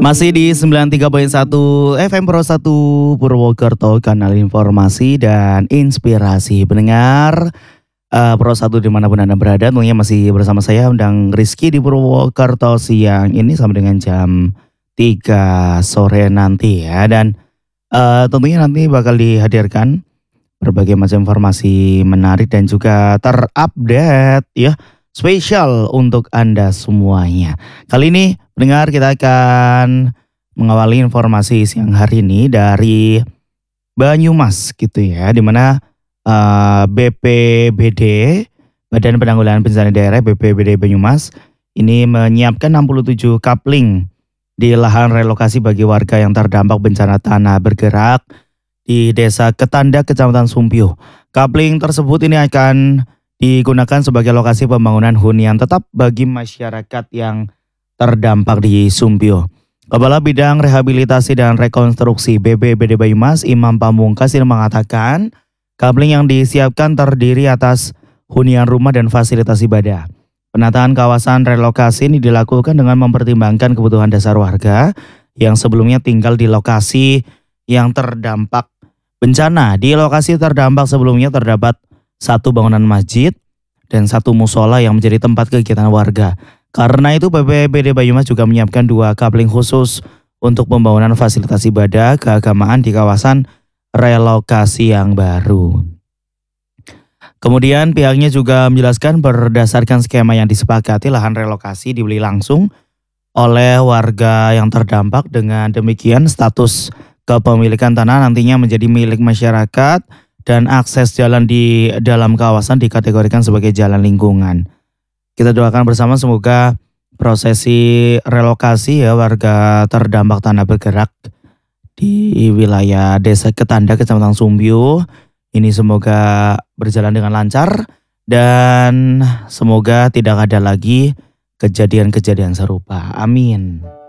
Masih di 93.1 FM Pro 1 Purwokerto, kanal informasi dan inspirasi pendengar Pro 1 dimanapun Anda berada. Tentunya masih bersama saya Undang Rizky di Purwokerto siang ini sampai dengan jam 3 sore nanti ya. Dan tentunya nanti bakal dihadirkan berbagai macam informasi menarik dan juga terupdate ya, spesial untuk Anda semuanya. Kali ini pendengar kita akan mengawali informasi siang hari ini dari Banyumas gitu ya, di mana BPBD, Badan Penanggulangan Bencana Daerah BPBD Banyumas ini menyiapkan 67 kapling di lahan relokasi bagi warga yang terdampak bencana tanah bergerak di Desa Ketanda, Kecamatan Sumpio. Kapling tersebut ini akan digunakan sebagai lokasi pembangunan hunian tetap bagi masyarakat yang terdampak di Sumpio. Kepala Bidang Rehabilitasi dan Rekonstruksi BPBD Banyumas, Imam Pamungkas, mengatakan kapling yang disiapkan terdiri atas hunian rumah dan fasilitas ibadah. Penataan kawasan relokasi ini dilakukan dengan mempertimbangkan kebutuhan dasar warga yang sebelumnya tinggal di lokasi yang terdampak bencana. Di lokasi terdampak sebelumnya terdapat satu bangunan masjid dan satu musola yang menjadi tempat kegiatan warga. Karena itu BPBD Banyumas juga menyiapkan 2 kapling khusus untuk pembangunan fasilitas ibadah keagamaan di kawasan relokasi yang baru. Kemudian pihaknya juga menjelaskan berdasarkan skema yang disepakati, lahan relokasi dibeli langsung oleh warga yang terdampak. Dengan demikian status kepemilikan tanah nantinya menjadi milik masyarakat dan akses jalan di dalam kawasan dikategorikan sebagai jalan lingkungan. Kita doakan bersama semoga prosesi relokasi ya warga terdampak tanah bergerak di wilayah Desa Ketanda, Kecamatan Sumpio ini semoga berjalan dengan lancar dan semoga tidak ada lagi kejadian-kejadian serupa. Amin.